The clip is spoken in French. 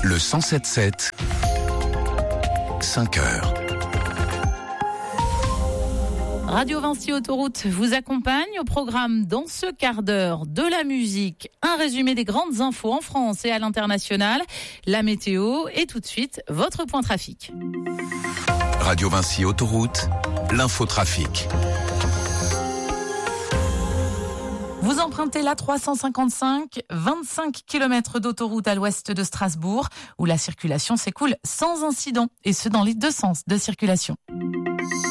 Le 107.7, 5 heures. Radio Vinci Autoroute vous accompagne au programme dans ce quart d'heure de la musique, un résumé des grandes infos en France et à l'international, la météo et tout de suite votre point trafic. Radio Vinci Autoroute, l'infotrafic. Vous empruntez la 355, 25 km d'autoroute à l'ouest de Strasbourg, où la circulation s'écoule sans incident, et ce dans les deux sens de circulation.